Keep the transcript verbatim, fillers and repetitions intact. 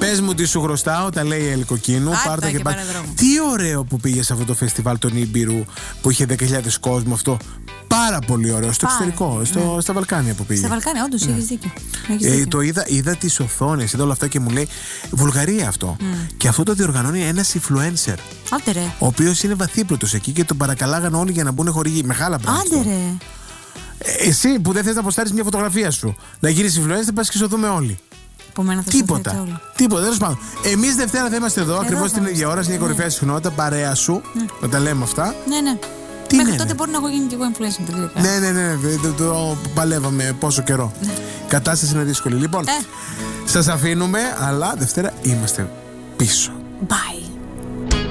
Πες μου τι σου χρωστάω, τα λέει η Ελκοκίνου. Πάρτα και πάρτα. Τι ωραίο που πήγε σε αυτό το φεστιβάλ των Ήμπειρου που είχε δέκα χιλιάδες κόσμο αυτό. Πάρα πολύ ωραίο. Στο Πάρα, εξωτερικό, στο, ναι. στα Βαλκάνια που πήγε. Στα Βαλκάνια, όντως, ναι. έχεις δίκιο. Έχεις ε, δίκιο. Το είδα, είδα τις οθόνες, είδα όλα αυτά και μου λέει Βουλγαρία αυτό. Mm. Και αυτό το διοργανώνει ένας influencer. Άντε ρε. Ο οποίος είναι βαθύπλωτος εκεί και τον παρακαλάγαν όλοι για να μπουν χορηγοί. Μεγάλα πράγματα. Άντε ρε. Εσύ που δεν θες να αποστάρεις μια φωτογραφία σου, να γίνεις influencer, πας και σωθούμε όλοι. Τίποτα. Τίποτα. Τέλος πάντων. Εμείς Δευτέρα θα είμαστε εδώ, εδώ ακριβώς την ίδια ώρα, στην ναι. κορυφαία συχνότητα, παρέα σου. Ναι. Να τα λέμε αυτά. Ναι, ναι. Τι Μέχρι ναι, τότε ναι. μπορεί να έχω γίνει και εγώ influencer τελικά. Ναι, ναι, ναι. Το, το παλεύαμε πόσο καιρό. Η κατάσταση είναι δύσκολη. Λοιπόν, ε. σας αφήνουμε, αλλά Δευτέρα είμαστε πίσω. Bye.